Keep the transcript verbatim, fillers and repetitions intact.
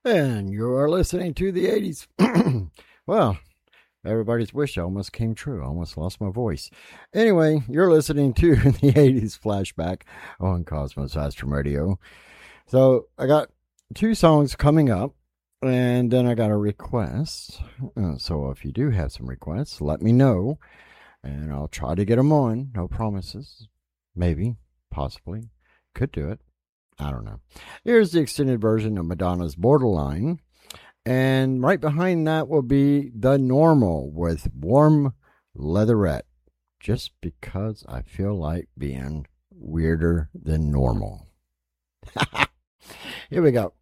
And you are listening to the eighties. Well, everybody's wish almost came true. I almost lost my voice. Anyway, you're listening to the eighties flashback on Cosmos Astrum Radio. So I got two songs coming up, and then I got a request. Uh, so if you do have some requests, let me know, and I'll try to get them on. No promises. Maybe, possibly, could do it. I don't know. Here's the extended version of Madonna's Borderline. And right behind that will be The Normal with Warm Leatherette. Just because I feel like being weirder than normal. Here we go.